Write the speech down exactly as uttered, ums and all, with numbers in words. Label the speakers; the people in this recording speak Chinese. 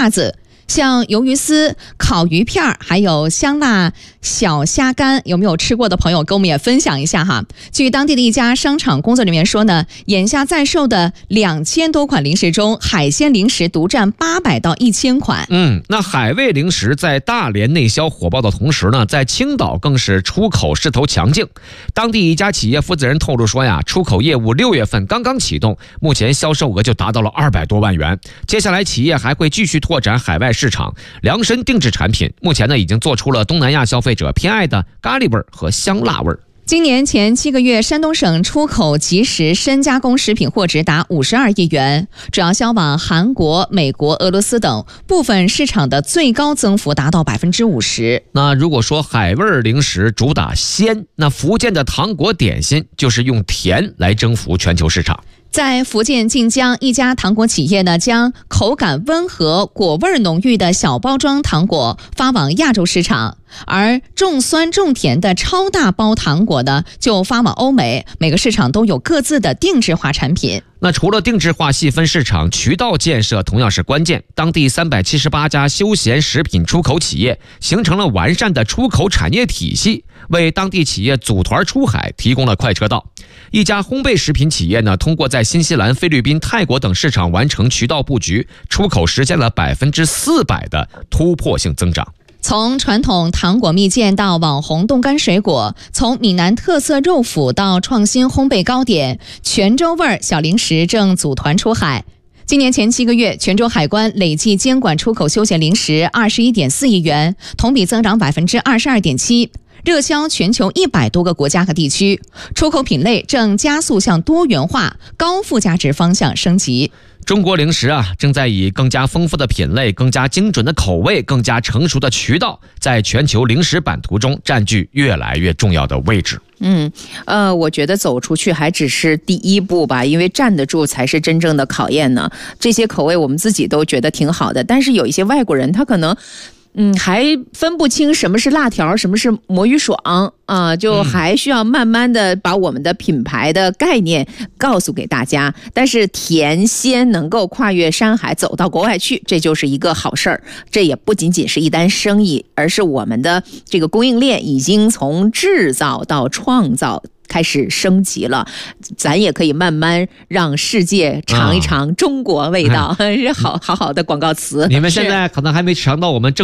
Speaker 1: 辣子。像鱿鱼丝、烤鱼片还有香辣小虾干，有没有吃过的朋友跟我们也分享一下哈。据当地的一家商场工作人员说呢，眼下在售的两千多款零食中，海鲜零食独占八百到一千款。
Speaker 2: 嗯，那海味零食在大连内销火爆的同时呢，在青岛更是出口势头强劲。当地一家企业负责人透露说呀，出口业务六月份刚刚启动，目前销售额就达到了二百多万元。接下来企业还会继续拓展海外市场，量身定制产品，目前呢已经做出了东南亚消费者偏爱的咖喱味和香辣味。
Speaker 1: 今年前七个月，山东省出口即食深加工食品货值达五十二亿元，主要销往韩国、美国、俄罗斯等部分市场的最高增幅达到百分之五十。
Speaker 2: 那如果说海味零食主打鲜，那福建的糖果点心就是用甜来征服全球市场。
Speaker 1: 在福建晋江，一家糖果企业呢，将口感温和、果味浓郁的小包装糖果发往亚洲市场，而重酸重甜的超大包糖果呢，就发往欧美。每个市场都有各自的定制化产品。
Speaker 2: 那除了定制化细分市场，渠道建设同样是关键。当地三百七十八家休闲食品出口企业形成了完善的出口产业体系，为当地企业组团出海提供了快车道。一家烘焙食品企业呢，通过在新西兰、菲律宾、泰国等市场完成渠道布局，出口实现了百分之四百的突破性增长。
Speaker 1: 从传统糖果蜜饯到网红冻干水果，从闽南特色肉脯到创新烘焙糕点，泉州味小零食正组团出海。今年前七个月，泉州海关累计监管出口休闲零食二十一点四亿元，同比增长百分之二十二点七。热销全球一百多个国家和地区，出口品类正加速向多元化、高附加值方向升级。
Speaker 2: 中国零食啊，正在以更加丰富的品类、更加精准的口味、更加成熟的渠道，在全球零食版图中占据越来越重要的位置。
Speaker 3: 嗯，呃，我觉得走出去还只是第一步吧，因为站得住才是真正的考验呢。这些口味我们自己都觉得挺好的，但是有一些外国人他可能嗯，还分不清什么是辣条，什么是魔芋爽啊、呃，就还需要慢慢的把我们的品牌的概念告诉给大家。但是甜鲜能够跨越山海走到国外去，这就是一个好事儿。这也不仅仅是一单生意，而是我们的这个供应链已经从制造到创造开始升级了，咱也可以慢慢让世界尝一尝中国味道，是、嗯、好好好的广告词。
Speaker 2: 你们现在可能还没尝到我们正